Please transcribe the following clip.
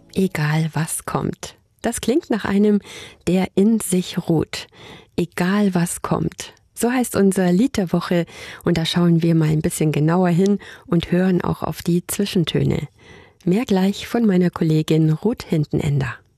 Egal was kommt. Das klingt nach einem, der in sich ruht. Egal was kommt. So heißt unser Lied der Woche und da schauen wir mal ein bisschen genauer hin und hören auch auf die Zwischentöne. Mehr gleich von meiner Kollegin Ruth Hintenender.